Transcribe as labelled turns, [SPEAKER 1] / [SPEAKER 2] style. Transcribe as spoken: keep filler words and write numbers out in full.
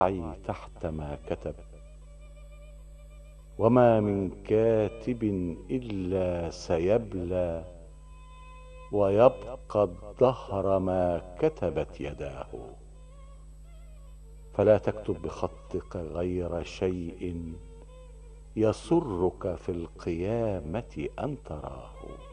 [SPEAKER 1] يسعي تحت ما كتب، وما من كاتب إلا سيبلى، ويبقى الدهر ما كتبت يداه. فلا تكتب بخطك غير شيء يسرك في القيامة أن تراه.